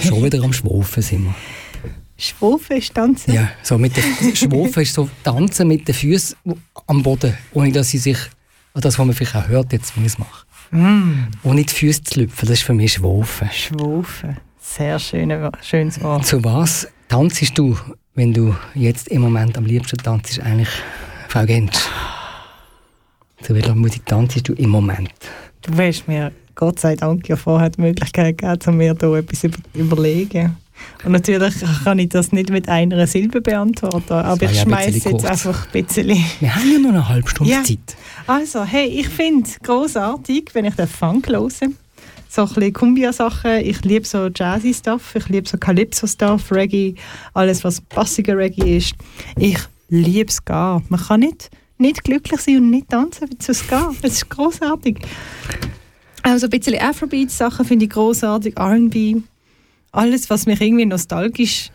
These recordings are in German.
schon wieder am Schwofen sind wir. Schwofen ist Tanzen? Ja, so mit der Schwofen ist so Tanzen mit den Füßen am Boden, ohne dass sie sich, das, was man vielleicht auch hört, jetzt, wenn ich es mache. Ohne die Füße zu lüpfen, das ist für mich Schwofen. Schwofen, sehr schönes Wort. Zu was tanzst du, wenn du jetzt im Moment am liebsten tanzst, eigentlich, Frau Gentsch? Zu welcher Musik tanzst du im Moment? Du wirst mir, Gott sei Dank, ja vorher die Möglichkeit gegeben, um mir da etwas überlegen. Und natürlich kann ich das nicht mit einer Silbe beantworten, aber ich schmeiße jetzt einfach ein bisschen. Wir haben ja noch eine halbe Stunde Zeit. Also, hey, ich finde es grossartig, wenn ich den Funk höre. So ein bisschen Cumbia-Sachen. Ich liebe so Jazzy-Stuff, ich liebe so Calypso-Stuff, Reggae, alles, was bassiger Reggae ist. Ich liebe Ska. Man kann nicht glücklich sein und nicht tanzen zu Ska. Es ist grossartig. Also ein bisschen Afrobeat-Sachen finde ich grossartig, R&B. Alles, was mich irgendwie nostalgisch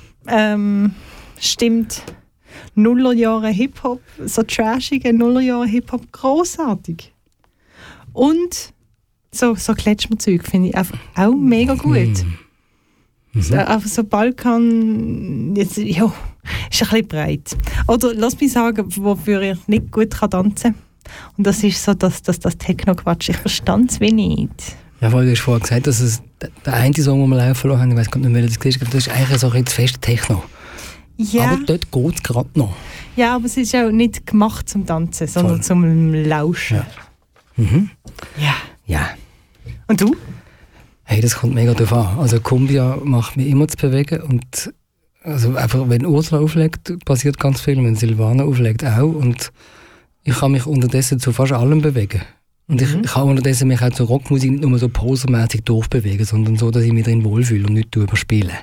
stimmt. Nullerjahre Hip-Hop, so trashige Nullerjahre Hip-Hop, grossartig. Und so Kletschmerzeug finde ich einfach auch mega gut. Einfach so Balkan, jetzt, ja, ist ein bisschen breit. Oder lass mich sagen, wofür ich nicht gut tanzen kann. Und das ist so das Techno-Quatsch. Ich verstand es wie nicht. Ja, weil du hast vorhin gesagt, dass es der eine Song, den wir laufen lassen haben, ich weiß gar nicht, wie das gesehen ist, das ist eigentlich so ein fest Techno. Ja. Aber dort geht es gerade noch. Ja, aber es ist auch nicht gemacht zum Tanzen, sondern zum Lauschen. Ja. Ja. Und du? Hey, das kommt mega drauf an. Also Cumbia macht mich immer zu bewegen und also einfach, wenn Ursula auflegt, passiert ganz viel, wenn Silvana auflegt auch und ich kann mich unterdessen zu fast allem bewegen. Und ich kann unterdessen mich auch zur Rockmusik nicht nur so posermäßig durchbewegen, sondern so, dass ich mich drin wohlfühle und nicht überspiele.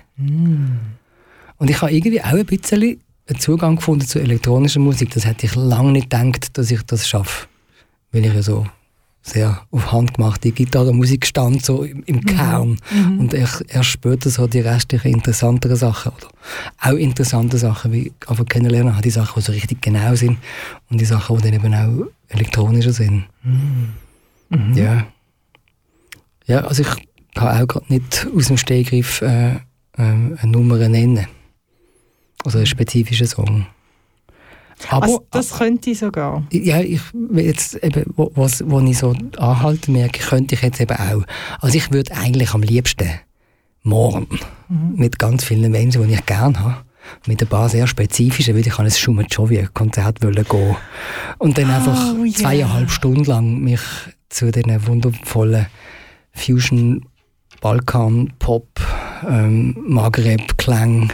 Und ich habe irgendwie auch ein bisschen einen Zugang gefunden zu elektronischer Musik. Das hätte ich lange nicht gedacht, dass ich das schaffe. Weil ich ja so sehr auf handgemachte Gitarrenmusik stand, so im Kern. Und erst später so die restlichen interessanteren Sachen. Oder auch interessante Sachen, wie ich einfach kennenlernen habe, die Sachen, die so richtig genau sind. Und die Sachen, die dann eben auch elektronischer sind. Ja. Ja, also ich kann auch gerade nicht aus dem Stegreif eine Nummer nennen. Also einen spezifischen Song. Aber, also das könnte ich sogar. Ja, ich jetzt eben, wo ich so anhalte, merke, könnte ich jetzt eben auch. Also ich würde eigentlich am liebsten morgen mit ganz vielen Menschen, die ich gerne habe, mit ein paar sehr spezifischen, weil ich an ein Schumann-Jovi-Konzert gehen und dann einfach 2,5 Stunden lang mich zu diesen wundervollen Fusion, Balkan, Pop, Maghreb-Klang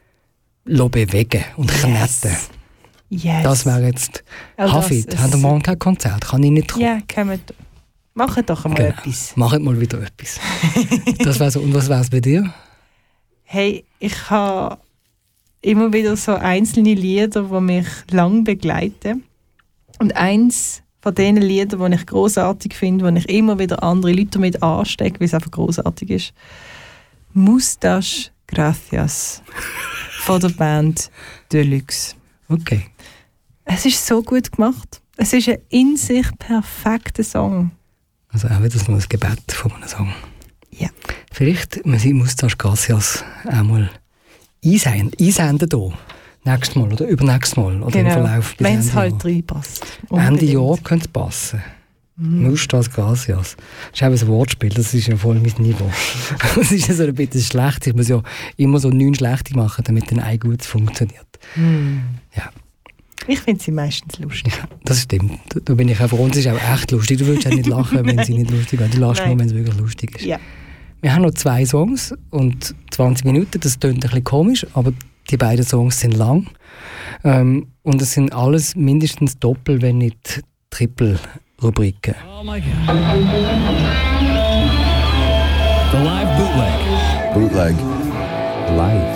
bewegen und kneten. Yes. Das wäre jetzt Hafid. Haben wir morgen kein Konzert? Kann ich nicht kommen? Ja, machen doch einmal etwas. Machen mal wieder etwas. Das wäre so. Und was wäre es bei dir? Hey, ich habe immer wieder so einzelne Lieder, die mich lang begleiten. Und eins von diesen Liedern, die ich grossartig finde, wo ich immer wieder andere Leute damit anstecke, weil es einfach grossartig ist. Mustache Gracias von der Band Deluxe. Okay. Es ist so gut gemacht. Es ist ein in sich perfekter Song. Also auch wieder so ein Gebet von einem Song. Ja. Vielleicht Mustache Gracias auch mal einsenden hier. Nächstes Mal oder übernächstes Mal. Oder genau. Im Verlauf bis wenn es halt reinpasst. Ende Jahr könnte es passen. Mustache Gracias. Das ist eben ein Wortspiel, das ist ja voll mein Niveau. Das ist ja so ein bisschen schlecht. Ich muss ja immer so 9 schlechte machen, damit dann ein gutes funktioniert. Ja. Ich finde sie meistens lustig. Ja, das stimmt. Da bin ich auch froh. Und es ist auch echt lustig. Du würdest auch nicht lachen, wenn sie nicht lustig wäre. Du lachst nur, wenn es wirklich lustig ist. Ja. Wir haben noch 2 Songs und 20 Minuten. Das klingt ein bisschen komisch, aber die beiden Songs sind lang. Und es sind alles mindestens Doppel-, wenn nicht Triple-Rubriken. Oh my God. The live bootleg. Bootleg. Live.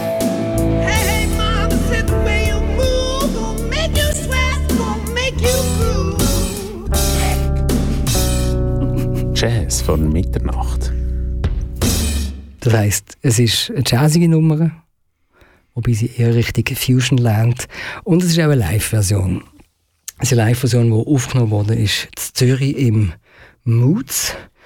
Jazz von Mitternacht. Das heisst, es ist eine jazzige Nummer, wobei sie eher Richtung Fusion lernt. Und es ist auch eine Live-Version. Es ist eine Live-Version, die aufgenommen wurde, ist in Zürich im Moods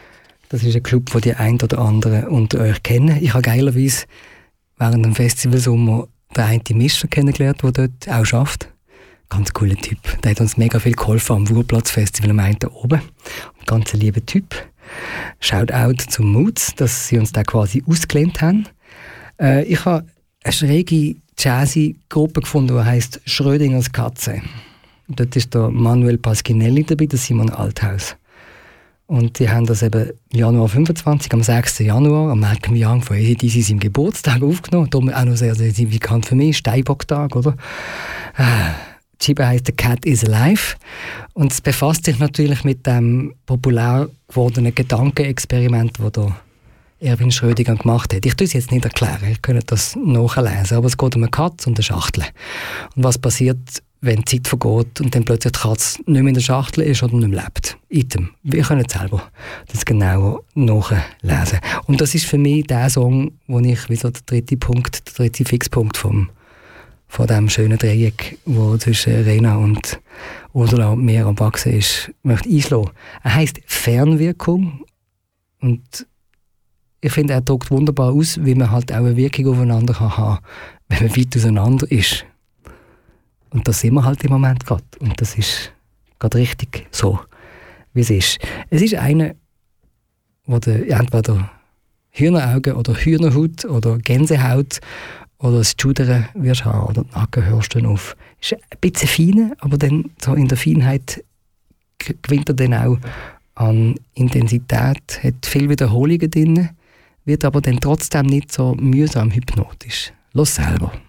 Das ist ein Club, den die einen oder anderen unter euch kennen. Ich habe geilerweise während dem Festivalsommer den einen Mischer kennengelernt, der dort auch arbeitet. Ganz cooler Typ. Der hat uns mega viel geholfen am Wurplatzfestival am einen oben. Ein ganz lieber Typ. Shoutout zum Moods, dass sie uns da quasi ausgelehnt haben. Ich habe eine schräge Jazzy-Gruppe gefunden, die heisst Schrödingers Katze. Dort ist der Manuel Pasquinelli dabei, der Simon Althaus. Und die haben das eben Januar 25, am 6. Januar, am Malcolm Young von ACDC seinem Geburtstag aufgenommen. Darum auch noch sehr signifikant für mich, Steinbock-Tag, oder? Die Scheibe heisst «The Cat is Alive» und es befasst sich natürlich mit dem populär gewordenen Gedankenexperiment, das der Erwin Schrödinger gemacht hat. Ich tue es jetzt nicht erklären, ihr könnt das nachlesen, aber es geht um eine Katze und eine Schachtel. Und was passiert, wenn die Zeit vergeht und dann plötzlich die Katze nicht mehr in der Schachtel ist oder nicht mehr lebt. Item. Wir können selber das genauer nachlesen. Und das ist für mich der Song, wo ich wie so der dritte Fixpunkt von diesem schönen Dreieck, wo zwischen Rena und Ursula und mir am Wachsen ist, möchte einschlagen. Er heisst Fernwirkung und ich finde, er drückt wunderbar aus, wie man halt auch eine Wirkung aufeinander haben kann, wenn man weit auseinander ist. Und das sehen wir halt im Moment gerade. Und das ist gerade richtig so, wie es ist. Es ist einer, wo du entweder Hühneraugen oder Hühnerhaut oder Gänsehaut oder das Schudern wirst haben oder die Nacken hörst du auf. Ist ein bisschen fein, aber dann so in der Feinheit gewinnt er dann auch an Intensität, hat viele Wiederholungen drin, wird aber dann trotzdem nicht so mühsam hypnotisch. Los selber.